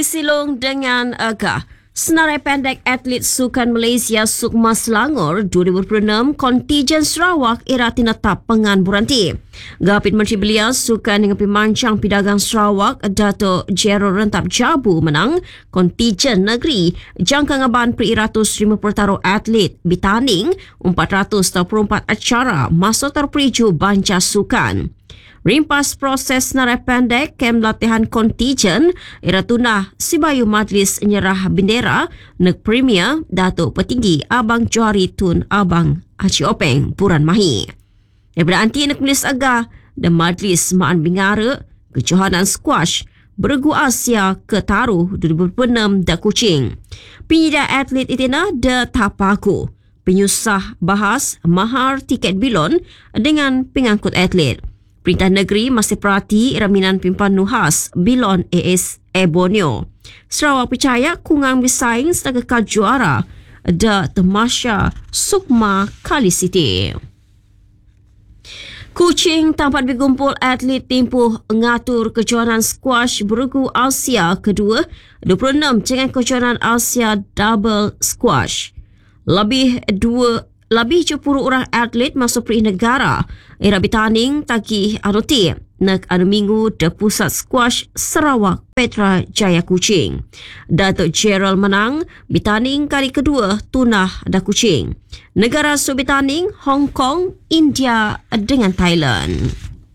Disilung dengan agah. Senarai pendek atlet sukan Malaysia Sukma Selangor 2026 kontijen Sarawak era tinetap pengan buranti. Gapit Menteri Belia Sukan dengan Pemancang Pidagang Sarawak Dato' Jero Rentap Jabu menang kontijen negeri jangka ngaban per-150 taruh atlet bertanding 424 acara masa terperiju banca sukan. Rimpas proses senarai pendek kem latihan kontijen era tunah Sibayu Majlis Nyerah Bendera Nek Premier Datuk Petinggi Abang Johari Tun Abang Haji Openg Puran Mahi. Daripada anti Nek Majlis Agah dan Majlis Maan Bingara Kejohanan Squash Bergu Asia ke Taruh 2026 da Kuching. Penyida atlet itina da Tapaku. Penyusah bahas mahar tiket bilon dengan pengangkut atlet. Perintah Negeri masih perhati raminan pimpan nuhas Bilon ASA Borneo. Sarawak percaya kungang bersaing sebagai kekal juara da Temasya Sukma Kali City. Kuching tempat berkumpul atlet tempuh ngatur kejohanan squash bergu Asia kedua 26 dengan kejohanan Asia Double Squash. Lebih 70 orang atlet masuk perih negara era bertanding tagih anuti nak anu minggu de Pusat Squash Sarawak Petra Jaya Kuching. Datuk Gerald menang bertanding kali kedua tunah da Kuching. Negara sub bertanding Hong Kong, India dengan Thailand.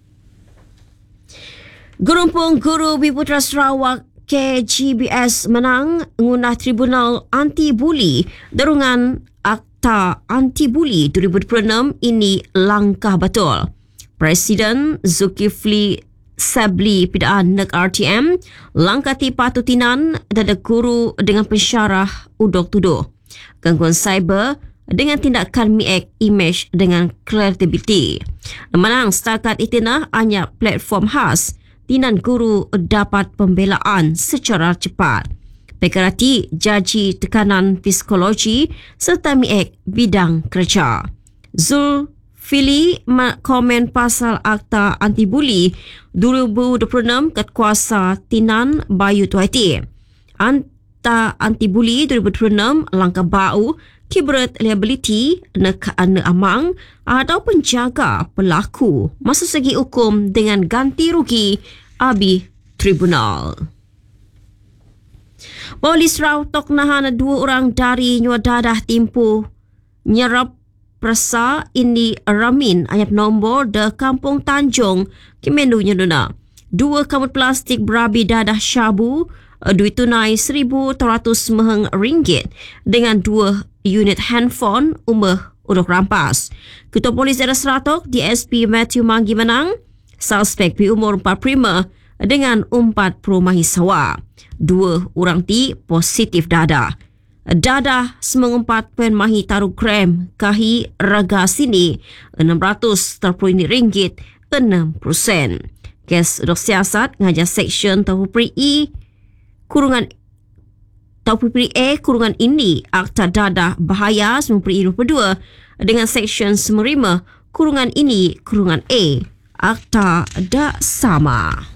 Gerumpung Guru Biputra Sarawak KGBS menang ngunah Tribunal Anti-Buli derungan Akta Anti-Buli 2026 ini langkah betul. Presiden Zulkifli Sabli Pidaan Nek RTM langkah ti patutinan dada guru dengan pensyarah udok tuduh. Gangguan cyber dengan tindakan miek image dengan credibility. Menang setakat itina hanya platform khas tinan guru dapat pembelaan secara cepat. Pekerati jaji tekanan psikologi serta miek bidang kerja. Zulkifli komen pasal Akta Anti-Buli 2026 kat kuasa Tinan Bayu Tuaiti. Akta Anti-Buli 2026 langkah bau kibrat liability nak amang atau penjaga pelaku masuk segi hukum dengan ganti rugi abi tribunal. Polis Sarawak nahan 2 orang dari nyuadadah timpu nyerap persa ini Ramin ayat nombor de Kampung Tanjung Kemendu Nyeduna. 2 kamut plastik berabi dadah syabu, duit tunai RM1,300 dengan 2 unit handphone udok rampas. Ketua Polis Daerah Sarawak DSP Matthew Manggi menang suspek berumur 45 dengan 40 mahisawa. 2 orang ti positif dadah. Dadah semengumpat pen mahi taruh gram kahi raga sini RM630 6%. Kes udok siasat ngajar seksyen Taupri kurungan ini Akta Dadah Bahaya 92 dengan seksyen Semerima kurungan ini kurungan A Akta Da Sama.